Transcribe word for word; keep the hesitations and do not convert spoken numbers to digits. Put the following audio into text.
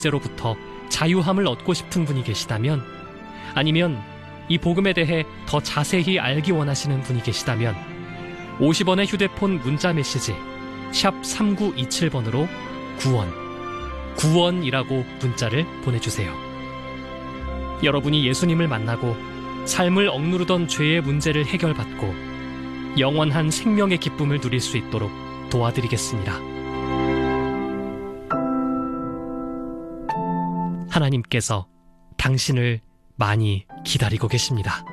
제로부터 자유함을 얻고 싶은 분이 계시다면, 아니면 이 복음에 대해 더 자세히 알기 원하시는 분이 계시다면 오십 원의 휴대폰 문자 메시지 샵 삼구이칠 번으로 구원, 구원이라고 문자를 보내주세요. 여러분이 예수님을 만나고 삶을 억누르던 죄의 문제를 해결받고 영원한 생명의 기쁨을 누릴 수 있도록 도와드리겠습니다. 하나님께서 당신을 많이 기다리고 계십니다.